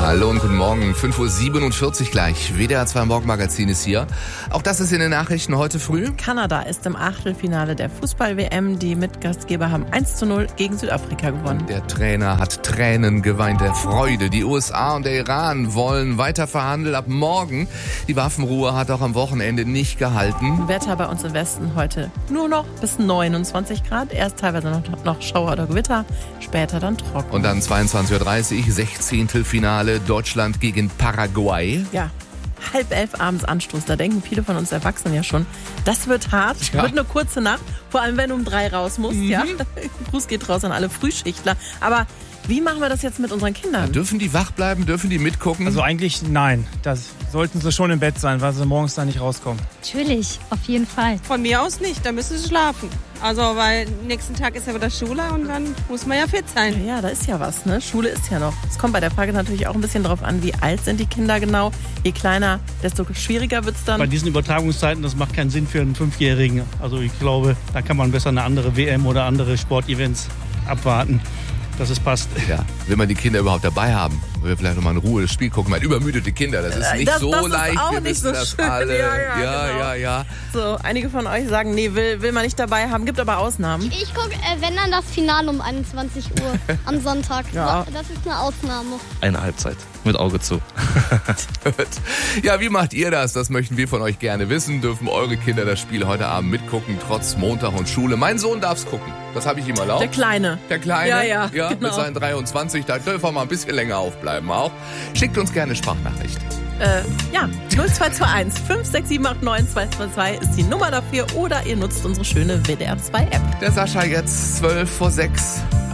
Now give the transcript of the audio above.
Hallo und guten Morgen, 5.47 Uhr gleich. WDR 2 Morgenmagazin ist hier. Auch das ist in den Nachrichten heute früh. Kanada ist im Achtelfinale der Fußball-WM. Die Mitgastgeber haben 1:0 gegen Südafrika gewonnen. Der Trainer hat Tränen geweint der Freude. Die USA und der Iran wollen weiter verhandeln ab morgen. Die Waffenruhe hat auch am Wochenende nicht gehalten. Wetter bei uns im Westen heute nur noch bis 29 Grad. Erst teilweise noch Schauer oder Gewitter, später dann trocken. Und dann 22.30 Uhr, 16. Finale Deutschland gegen Paraguay. Ja, 10:30 abends Anstoß. Da denken viele von uns Erwachsenen ja schon, das wird hart, Ja. wird eine kurze Nacht. Vor allem, wenn du um 3 raus musst. Ja? Gruß geht raus an alle Frühschichtler. Aber wie machen wir das jetzt mit unseren Kindern? Dürfen die wach bleiben? Dürfen die mitgucken? Also eigentlich nein. Das sollten sie schon im Bett sein, weil sie morgens da nicht rauskommen. Natürlich, auf jeden Fall. Von mir aus nicht, da müssen sie schlafen. Also, weil nächsten Tag ist ja wieder Schule und dann muss man ja fit sein. Ja, da ist ja was, ne? Schule ist ja noch. Es kommt bei der Frage natürlich auch ein bisschen drauf an, wie alt sind die Kinder genau. Je kleiner, desto schwieriger wird's Bei dann. diesen Übertragungszeiten, das macht keinen Sinn für einen Fünfjährigen. Also ich glaube, da kann man besser eine andere WM oder andere Sportevents abwarten, dass es passt. Ja, will man die Kinder überhaupt dabei haben? Will vielleicht nochmal in Ruhe das Spiel gucken? Weil übermüdete Kinder, das ist nicht Das so ist leicht. auch Wir nicht wissen so das schön. alle. Ja, Ja. So, einige von euch sagen, nee, will man nicht dabei haben, gibt aber Ausnahmen. Ich gucke, wenn dann das Finale um 21 Uhr am Sonntag. Ja. Das ist eine Ausnahme. Eine Halbzeit mit Auge zu. Ja, wie macht ihr das? Das möchten wir von euch gerne wissen. Dürfen eure Kinder das Spiel heute Abend mitgucken, trotz Montag und Schule? Mein Sohn darf es gucken. Das habe ich ihm erlaubt. Der Kleine. Der Kleine, Ja, genau. mit seinen 23, da dürfen wir mal ein bisschen länger aufbleiben auch. Schickt uns gerne Sprachnachricht. Ja, 0221 56789 222 ist die Nummer dafür oder ihr nutzt unsere schöne WDR 2 App. Der Sascha jetzt 12 vor 6.